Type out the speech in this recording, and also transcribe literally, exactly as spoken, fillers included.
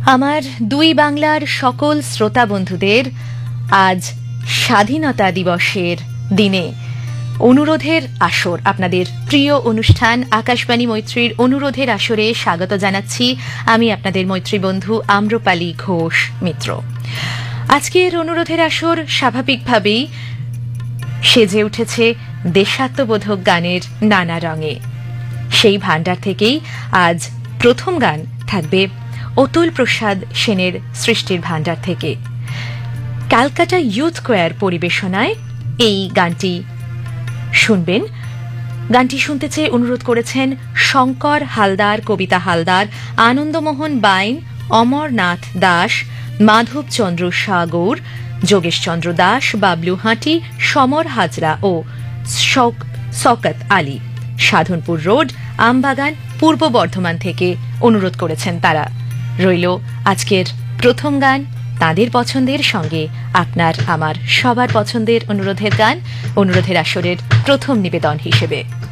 আমার দুই বাংলার সকল শ্রোতা বন্ধুদের আজ স্বাধীনতা দিবসের দিনে অনুরোধের আসর, আপনাদের প্রিয় অনুষ্ঠান আকাশবাণী মৈত্রীর অনুরোধের আসরে স্বাগত জানাচ্ছি। আমি আপনাদের মৈত্রী বন্ধু আম্রপালি ঘোষ মিত্র। আজকের অনুরোধের আসর স্বাভাবিকভাবেই সেজে উঠেছে দেশাত্মবোধক গানের নানা রঙে। সেই ভাণ্ডার থেকেই আজ প্রথম গান থাকবে অতুল প্রসাদ সেনের সৃষ্টির ভাণ্ডার থেকে। ক্যালকাটা ইউথ কোয়ার পরিবেশনায় এই গানটি শুনবেন। গানটি শুনতে চেয়ে অনুরোধ করেছেন শঙ্কর হালদার, কবিতা হালদার, আনন্দমোহন বাইন, অমরনাথ দাস, মাধবচন্দ্র সাগর, যোগেশচন্দ্র দাস, বাবলু হাঁটি, সমর হাজরা ও শওকত আলী। সাধনপুর রোড, আমবাগান, পূর্ব বর্ধমান থেকে অনুরোধ করেছেন তারা। রইল আজকের প্রথম গান তাদের পছন্দের সঙ্গে আপনার আমার সবার পছন্দের অনুরোধের গান, অনুরোধের আসরের প্রথম নিবেদন হিসেবে।